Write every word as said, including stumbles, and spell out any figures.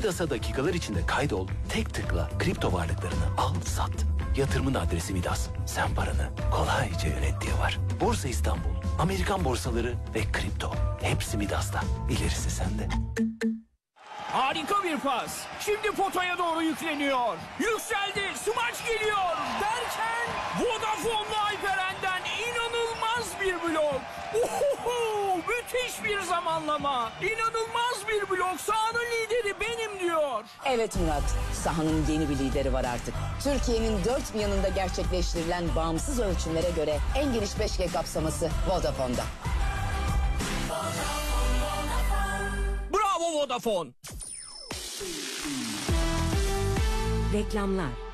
Midas'a dakikalar içinde kaydol, tek tıkla kripto varlıklarını al, sat. Yatırımın adresi Midas. Sen paranı kolayca yönet diye var. Borsa İstanbul, Amerikan borsaları ve kripto. Hepsi Midas'ta. İlerisi sende. Harika bir pas. Şimdi potaya doğru yükleniyor. Yükseldi. Smaç geliyor. Derken Vodafone'lu Alperen'den inanılmaz bir blok. Ohoho, müthiş bir zamanlama. İnanılmaz bir blok. Sahanın lideri benim diyor. Evet Murat, sahanın yeni bir lideri var artık. Türkiye'nin dört bir yanında gerçekleştirilen bağımsız ölçümlere göre en geniş beş G kapsaması Vodafone'da. Bravo Vodafone. Reklamlar.